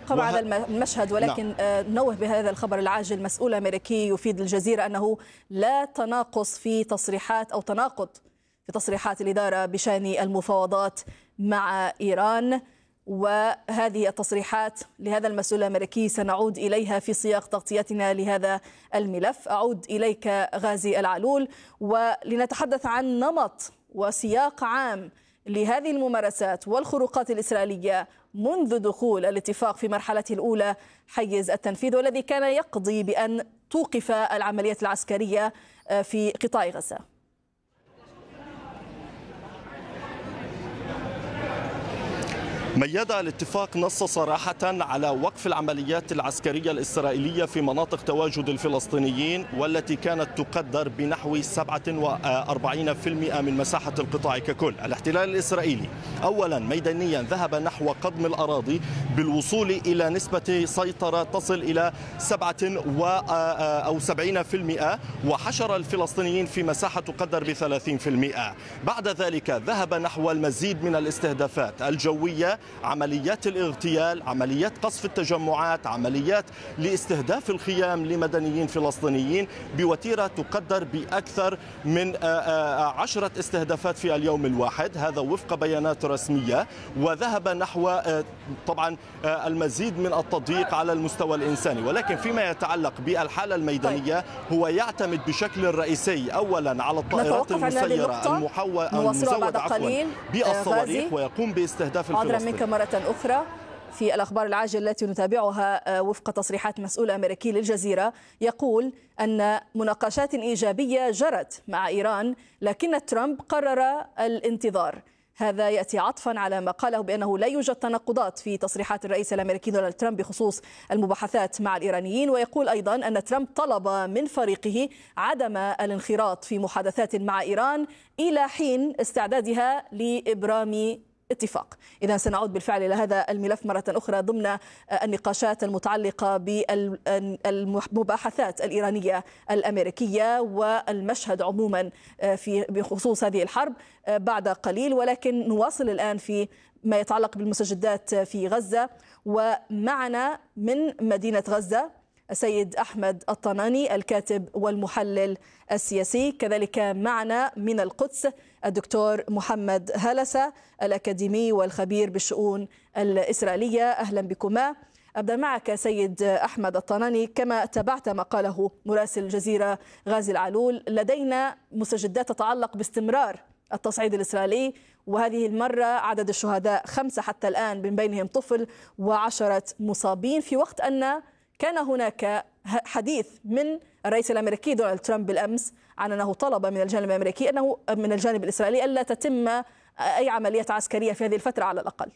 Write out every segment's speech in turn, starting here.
على المشهد، ولكن نوه بهذا الخبر العاجل. مسؤول أمريكي يفيد الجزيرة أنه لا تناقص في تصريحات أو تناقض في تصريحات الإدارة بشأن المفاوضات مع إيران، وهذه التصريحات لهذا المسؤول الأمريكي سنعود إليها في سياق تغطيتنا لهذا الملف. أعود إليك غازي العلول ولنتحدث عن نمط وسياق عام لهذه الممارسات والخروقات الإسرائيلية منذ دخول الاتفاق في مرحلته الأولى حيز التنفيذ، والذي كان يقضي بأن توقف العمليات العسكرية في قطاع غزة. مياد، الاتفاق نص صراحة على وقف العمليات العسكرية الإسرائيلية في مناطق تواجد الفلسطينيين، والتي كانت تقدر بنحو 47% من مساحة القطاع ككل. الاحتلال الإسرائيلي أولا ميدانيا ذهب نحو قضم الأراضي بالوصول إلى نسبة سيطرة تصل إلى 70%، وحشر الفلسطينيين في مساحة تقدر ب30%. بعد ذلك ذهب نحو المزيد من الاستهدافات الجوية، عمليات الاغتيال، عمليات قصف التجمعات، عمليات لاستهداف الخيام لمدنيين فلسطينيين بوتيرة تقدر بأكثر من 10 استهدافات في اليوم الواحد، هذا وفق بيانات رسمية. وذهب نحو طبعا المزيد من التضييق على المستوى الإنساني. ولكن فيما يتعلق بالحالة الميدانية هو يعتمد بشكل رئيسي أولا على الطائرات المسيرة المزودة بالصواريخ، ويقوم باستهداف الفلسطينيين. مرة أخرى في الأخبار العاجلة التي نتابعها وفق تصريحات مسؤول أمريكي للجزيرة، يقول أن مناقشات إيجابية جرت مع إيران، لكن ترامب قرر الانتظار. هذا يأتي عطفا على ما قاله بأنه لا يوجد تناقضات في تصريحات الرئيس الأمريكي دونالد ترامب بخصوص المباحثات مع الإيرانيين. ويقول أيضا أن ترامب طلب من فريقه عدم الانخراط في محادثات مع إيران إلى حين استعدادها لإبرام اتفاق. إذا سنعود بالفعل إلى هذا الملف مرة أخرى ضمن النقاشات المتعلقة بالمباحثات الإيرانية الأمريكية والمشهد عموما بخصوص هذه الحرب بعد قليل. ولكن نواصل الآن في ما يتعلق بالمستجدات في غزة، ومعنا من مدينة غزة السيد أحمد الطناني الكاتب والمحلل السياسي، كذلك معنا من القدس الدكتور محمد هلسة الأكاديمي والخبير بالشؤون الإسرائيلية. أهلا بكما. أبدأ معك سيد أحمد الطناني. كما تابعت ما قاله مراسل الجزيرة غازي العلول، لدينا مستجدات تتعلق باستمرار التصعيد الإسرائيلي، وهذه المرة عدد الشهداء 5 حتى الآن، من بينهم طفل و10 مصابين، في وقت أن كان هناك حديث من الرئيس الأمريكي دونالد ترامب بالأمس عن أنه طلب من الجانب الأمريكي من الجانب الإسرائيلي ألا تتم أي عمليات عسكرية في هذه الفترة على الأقل.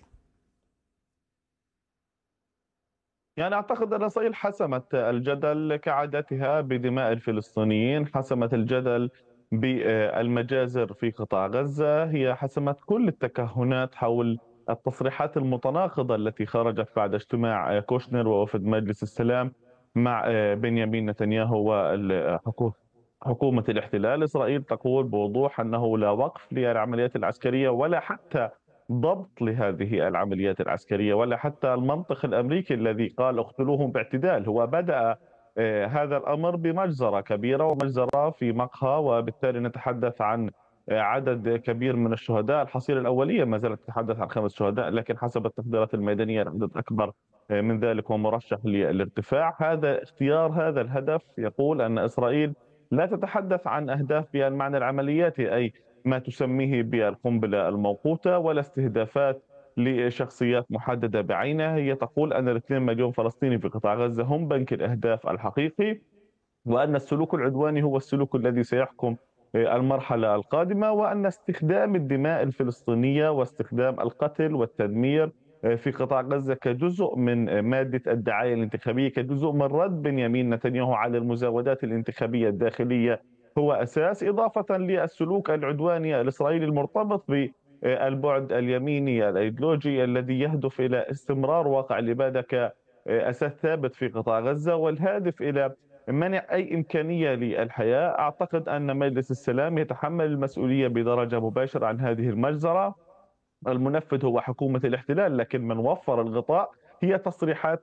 يعني أعتقد أن إسرائيل حسمت الجدل كعادتها بدماء الفلسطينيين، حسمت الجدل بالمجازر في قطاع غزة، هي حسمت كل التكهنات حول التصريحات المتناقضة التي خرجت بعد اجتماع كوشنر ووفد مجلس السلام مع بنيامين نتنياهو وحكومة الاحتلال. إسرائيل تقول بوضوح أنه لا وقف للعمليات العسكرية ولا حتى ضبط لهذه العمليات العسكرية، ولا حتى المنطق الأمريكي الذي قال اقتلوهم باعتدال. هو بدأ هذا الأمر بمجزرة كبيرة ومجزرة في مقهى، وبالتالي نتحدث عن عدد كبير من الشهداء. الحصيلة الأولية ما زالت تتحدث عن 5 شهداء، لكن حسب التقديرات الميدانية العدد أكبر من ذلك ومرشح للارتفاع. هذا اختيار هذا الهدف يقول أن إسرائيل لا تتحدث عن أهداف بالمعنى العملياتي، أي ما تسميه بالقنبلة الموقوتة، ولا استهدافات لشخصيات محددة بعينها. هي تقول أن 2 مليون فلسطيني في قطاع غزة هم بنك الأهداف الحقيقي، وأن السلوك العدواني هو السلوك الذي سيحكم المرحلة القادمة، وأن استخدام الدماء الفلسطينية واستخدام القتل والتدمير في قطاع غزة كجزء من مادة الدعاية الانتخابية، كجزء من رد بنيامين نتنياهو على المزاودات الانتخابية الداخلية هو أساس، إضافة للسلوك العدواني الإسرائيلي المرتبط بالبعد اليميني الأيديولوجي الذي يهدف إلى استمرار واقع الإبادة كأساس ثابت في قطاع غزة، والهادف إلى منع أي إمكانية للحياة. أعتقد أن مجلس السلام يتحمل المسؤولية بدرجة مباشرة عن هذه المجزرة. المنفذ هو حكومة الاحتلال، لكن من وفر الغطاء هي تصريحات